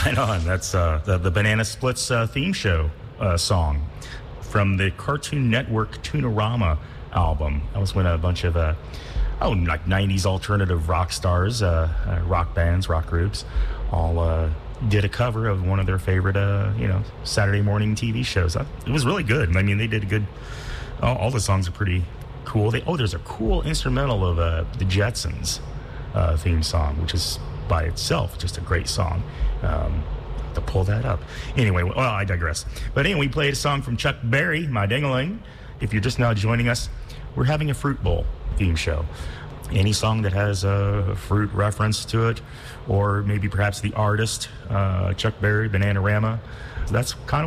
Right on. That's the Banana Splits theme show song from the Cartoon Network Toonarama album. That was when a bunch of like 90s alternative rock stars, rock bands, rock groups, all did a cover of one of their favorite, Saturday morning TV shows. It was really good. I mean, they did a good. All the songs are pretty cool. There's a cool instrumental of the Jetsons theme song, which is by itself just a great song. To pull that up. Anyway, well, I digress. But anyway, we played a song from Chuck Berry, My Ding-a-Ling. If you're just now joining us, we're having a Fruit Bowl theme show. Any song that has a fruit reference to it, or maybe perhaps the artist, Chuck Berry, Bananarama, that's kind of